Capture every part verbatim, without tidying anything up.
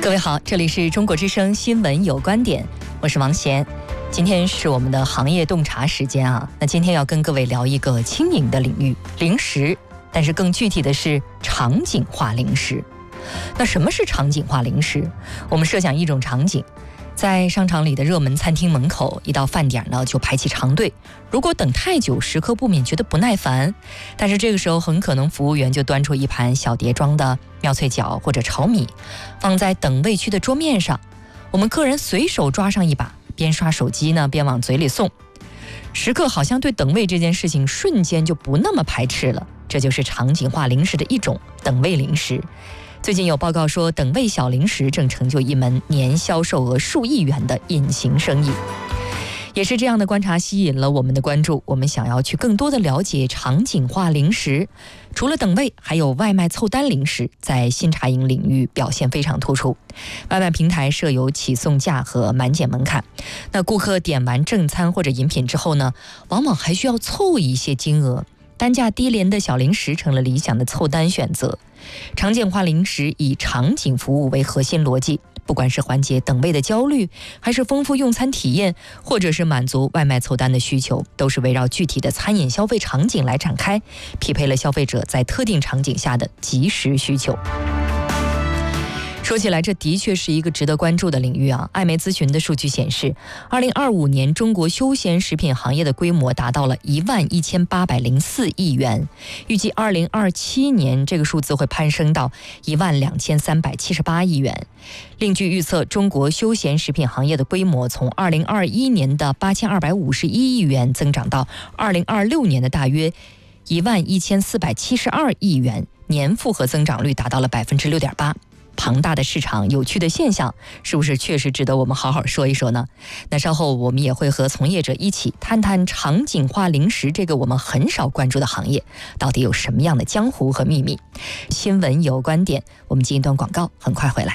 各位好，这里是中国之声新闻有观点，我是王贤。今天是我们的行业洞察时间啊，那今天要跟各位聊一个轻盈的领域，零食，但是更具体的是场景化零食。那什么是场景化零食？我们设想一种场景，在商场里的热门餐厅门口，一到饭点呢就排起长队，如果等太久，食客不免觉得不耐烦，但是这个时候很可能服务员就端出一盘小碟装的妙脆角或者炒米，放在等位区的桌面上，我们客人随手抓上一把，边刷手机呢边往嘴里送，食客好像对等位这件事情瞬间就不那么排斥了。这就是场景化零食的一种，等位零食。最近有报告说，等位小零食正成就一门年销售额数亿元的隐形生意。也是这样的观察吸引了我们的关注，我们想要去更多的了解场景化零食。除了等位，还有外卖凑单零食，在新茶饮领域表现非常突出。外卖平台设有起送价和满减门槛，那顾客点完正餐或者饮品之后呢，往往还需要凑一些金额，单价低廉的小零食成了理想的凑单选择。场景化零食以场景服务为核心逻辑，不管是缓解等位的焦虑，还是丰富用餐体验，或者是满足外卖凑单的需求，都是围绕具体的餐饮消费场景来展开，匹配了消费者在特定场景下的即时需求。说起来，这的确是一个值得关注的领域啊。艾媒咨询的数据显示，二零二五年中国休闲食品行业的规模达到了一万一千八百零四亿元，预计二零二七年这个数字会攀升到一万两千三百七十八亿元。另据预测，中国休闲食品行业的规模从二零二一年的八千二百五十一亿元增长到二零二六年的大约一万一千四百七十二亿元，年复合增长率达到了百分之六点八。庞大的市场，有趣的现象，是不是确实值得我们好好说一说呢？那稍后我们也会和从业者一起谈谈场景化零食这个我们很少关注的行业，到底有什么样的江湖和秘密。新闻有观点，我们进一段广告，很快回来。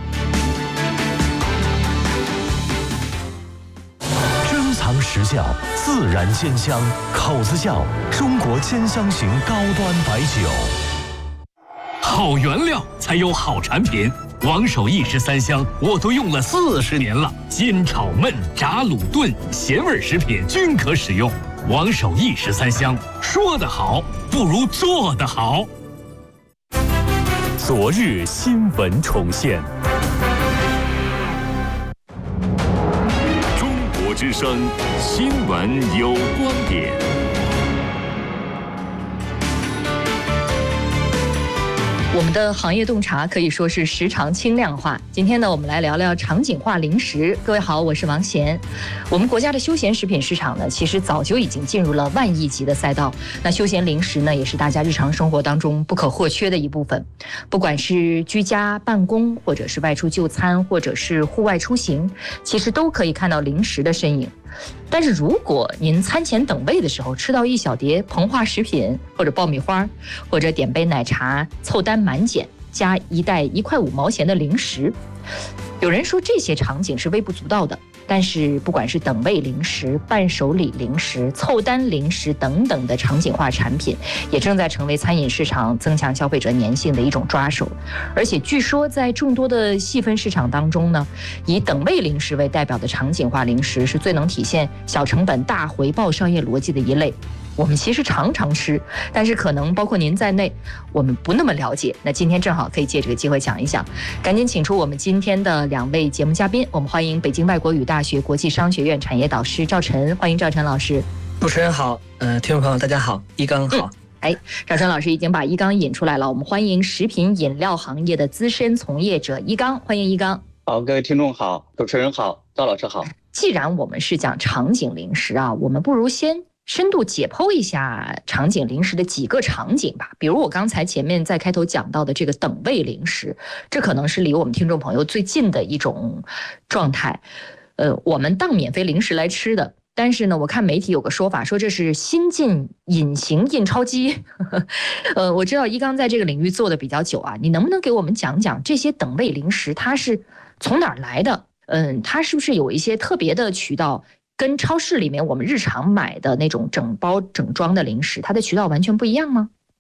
珍藏实窖，自然鲜香，口子窖，中国兼香型高端白酒。 好原料才有好产品，王守义十三香我都用了四十年了，煎炒焖炸卤炖咸味食品均可使用。王守义十三香，说得好不如做得好。 昨日新闻重现， 中国之声新闻有观点。 我们的行业洞察可以说是时常轻量化。今天呢，我们来聊聊场景化零食。各位好，我是王贤。我们国家的休闲食品市场呢，其实早就已经进入了万亿级的赛道。那休闲零食呢，也是大家日常生活当中不可或缺的一部分。不管是居家办公，或者是外出就餐，或者是户外出行，其实都可以看到零食的身影。但是如果您餐前等位的时候吃到一小碟膨化食品，或者爆米花，或者点杯奶茶，凑单满减加一袋一块五毛钱的零食，有人说这些场景是微不足道的，但是不管是等位零食、伴手礼零食、凑单零食等等的场景化产品，也正在成为餐饮市场增强消费者粘性的一种抓手。而且据说在众多的细分市场当中呢，以等位零食为代表的场景化零食是最能体现小成本大回报商业逻辑的一类。我们其实常常吃，但是可能包括您在内，我们不那么了解。那今天正好可以借这个机会讲一讲，赶紧请出我们今天的两位节目嘉宾。我们欢迎北京外国语大学国际商学院产业导师赵晨，欢迎赵晨老师。 主持人好，呃，听众朋友大家好，一刚好。 嗯、哎，赵晨老师已经把一刚引出来了，我们欢迎食品饮料行业的资深从业者一刚，欢迎一刚。 好，各位听众好，主持人好，赵老师好。 既然我们是讲场景零食啊，我们不如先深度解剖一下场景零食的几个场景吧。比如我刚才前面在开头讲到的这个等位零食，这可能是离我们听众朋友最近的一种状态。呃，我们当免费零食来吃的，但是呢，我看媒体有个说法，说这是新进隐形印钞机。呃，我知道一刚在这个领域做的比较久啊，你能不能给我们讲讲这些等位零食它是从哪儿来的？嗯，它是不是有一些特别的渠道？跟超市里面我们日常买的那种整包整装的零食，它的渠道完全不一样吗？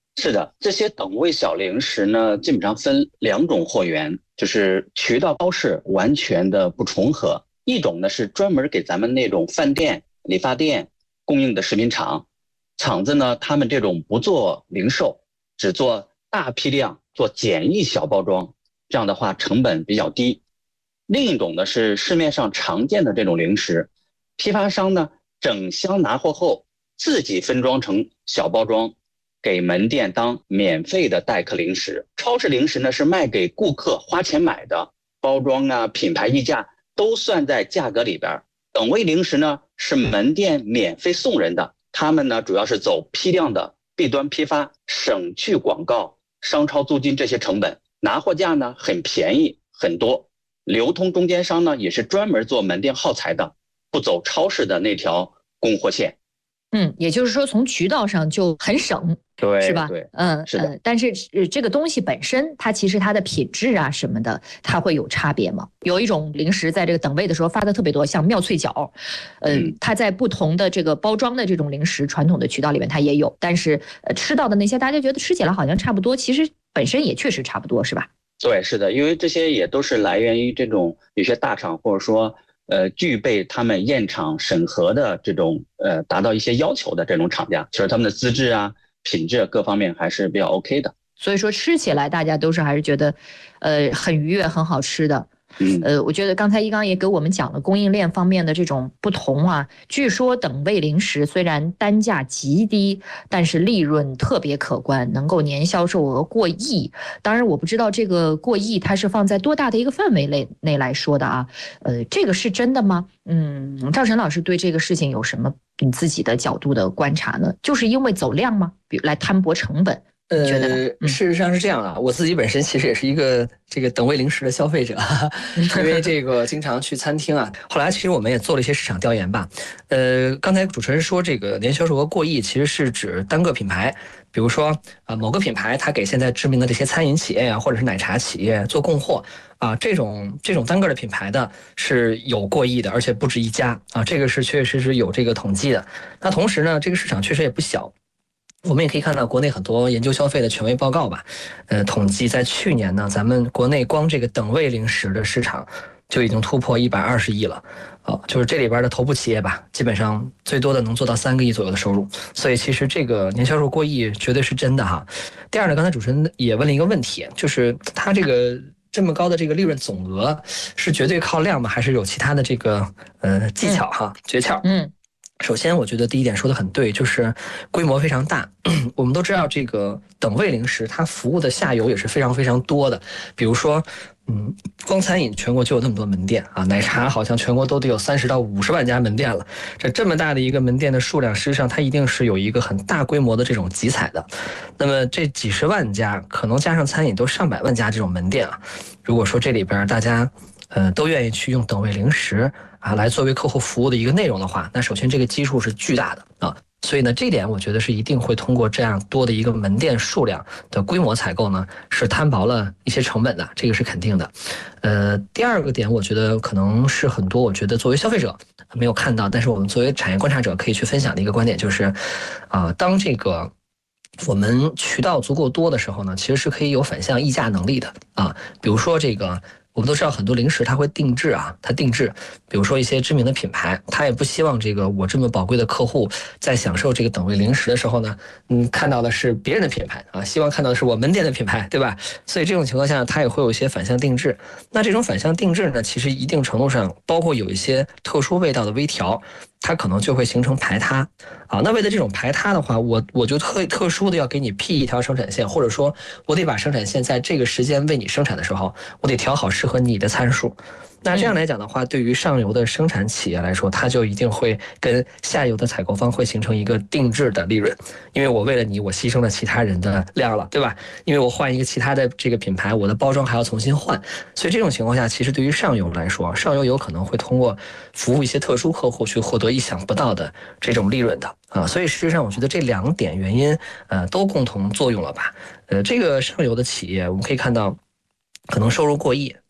是的，这些等位小零食呢，基本上分两种货源，就是渠道超市完全的不重合。一种呢是专门给咱们那种饭店、理发店供应的食品厂，厂子呢他们这种不做零售，只做大批量、做简易小包装，这样的话成本比较低。另一种呢是市面上常见的这种零食，批发商呢整箱拿货后自己分装成小包装，给门店当免费的待客零食。超市零食呢是卖给顾客花钱买的，包装啊、品牌溢价都算在价格里边。等位零食呢是门店免费送人的，他们呢主要是走批量的 B 端批发，省去广告、商超租金这些成本，拿货价呢很便宜很多。流通中间商呢也是专门做门店耗材的，不走超市的那条供货线。 嗯，也就是说从渠道上就很省， 对， 是吧？ 对， 嗯， 是的。 嗯，但是这个东西本身，它其实它的品质啊什么的，它会有差别吗？有一种零食在这个等位的时候发的特别多，像妙脆角，呃、嗯，它在不同的这个包装的这种零食传统的渠道里面它也有，但是呃吃到的那些大家觉得吃起来好像差不多，其实本身也确实差不多，是吧？ 对，是的，因为这些也都是来源于这种有些大厂或者说。呃，具备他们验厂审核的这种呃，达到一些要求的这种厂家，其实他们的资质啊、品质各方面还是比较 OK 的。 所以说吃起来大家都是还是觉得，呃，很愉悦、很好吃的。 嗯， 呃，我觉得刚才一刚也给我们讲了供应链方面的这种不同啊。据说等位零食虽然单价极低，但是利润特别可观，能够年销售额过亿。当然，我不知道这个过亿它是放在多大的一个范围内内来说的啊。呃，这个是真的吗？嗯，赵晨老师对这个事情有什么你自己的角度的观察呢？就是因为走量吗？比如来摊薄成本？ 呃，事实上是这样啊，我自己本身其实也是一个这个等位零食的消费者，因为这个经常去餐厅啊。后来其实我们也做了一些市场调研吧。呃，刚才主持人说这个年销售额过亿，其实是指单个品牌，比如说呃某个品牌它给现在知名的这些餐饮企业啊，或者是奶茶企业做供货啊，这种这种单个的品牌的是有过亿的，而且不止一家啊，这个是确确实实有这个统计的。那同时呢，这个市场确实也不小。我们也可以看到国内很多研究消费的权威报告吧，呃，统计在去年呢，咱们国内光这个等位零食的市场就已经突破一百二十亿了，哦，就是这里边的头部企业吧，基本上最多的能做到三个亿左右的收入，所以其实这个年销售过亿绝对是真的哈。第二呢，刚才主持人也问了一个问题，就是它这个这么高的这个利润总额是绝对靠量吗？还是有其他的这个呃技巧哈、嗯、诀窍？嗯。首先，我觉得第一点说的很对，就是规模非常大。我们都知道，这个等位零食它服务的下游也是非常非常多的。比如说，嗯，光餐饮全国就有那么多门店啊，奶茶好像全国都得有三十到五十万家门店了。这这么大的一个门店的数量，实际上它一定是有一个很大规模的这种集采的。那么这几十万家，可能加上餐饮都上百万家这种门店啊。如果说这里边大家呃都愿意去用等位零食啊，来作为客户服务的一个内容的话，那首先这个基数是巨大的啊，所以呢，这点我觉得是一定会通过这样多的一个门店数量的规模采购呢，是摊薄了一些成本的，这个是肯定的。呃，第二个点，我觉得可能是很多，我觉得作为消费者没有看到，但是我们作为产业观察者可以去分享的一个观点就是，啊、呃，当这个我们渠道足够多的时候呢，其实是可以有反向议价能力的啊，比如说这个。我们都知道很多零食它会定制啊，它定制，比如说一些知名的品牌，它也不希望这个我这么宝贵的客户在享受这个等位零食的时候呢，嗯，看到的是别人的品牌啊，希望看到的是我门店的品牌，对吧？所以这种情况下，它也会有一些反向定制。那这种反向定制呢，其实一定程度上包括有一些特殊味道的微调。它可能就会形成排他啊，那为了这种排他的话，我我就特特殊的要给你辟一条生产线，或者说我得把生产线在这个时间为你生产的时候，我得调好适合你的参数。那这样来讲的话，对于上游的生产企业来说，它就一定会跟下游的采购方会形成一个定制的利润，因为我为了你，我牺牲了其他人的量了，对吧？因为我换一个其他的这个品牌，我的包装还要重新换，所以这种情况下，其实对于上游来说，上游有可能会通过服务一些特殊客户去获得意想不到的这种利润的啊。所以事实上，我觉得这两点原因，呃，都共同作用了吧。呃，这个上游的企业，我们可以看到，可能收入过亿。